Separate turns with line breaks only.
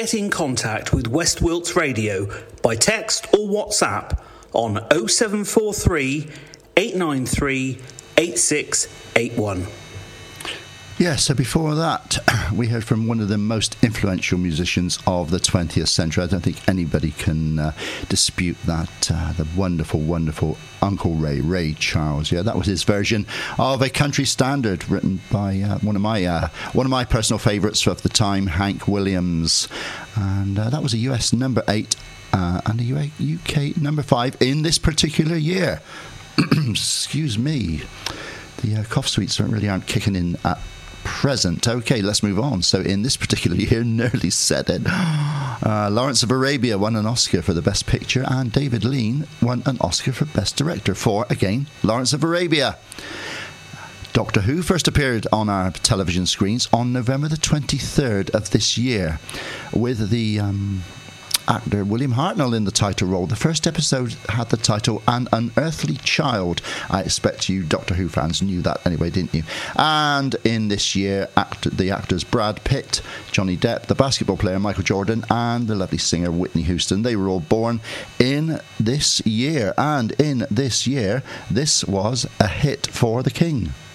get in contact with West Wilts Radio by text or WhatsApp on 0743 893 8681.
Yeah, so before that, we heard from one of the most influential musicians of the 20th century. I don't think anybody can dispute that. The wonderful, wonderful Uncle Ray Charles. Yeah, that was his version of a country standard written by one of my personal favourites of the time, Hank Williams. And that was a US number 8 and a UK number 5 in this particular year. Excuse me. The cough sweets aren't kicking in at present. Okay, let's move on. So in this particular year, nearly said it, Lawrence of Arabia won an Oscar for the Best Picture, and David Lean won an Oscar for Best Director for, again, Lawrence of Arabia. Doctor Who first appeared on our television screens on November the 23rd of this year, with the actor William Hartnell in the title role. The first episode had the title An Unearthly Child. I expect you Doctor Who fans knew that anyway, didn't you? And in this year, the actors Brad Pitt, Johnny Depp, the basketball player Michael Jordan, and the lovely singer Whitney Houston, they were all born in this year. And in this year, this was a hit for the King.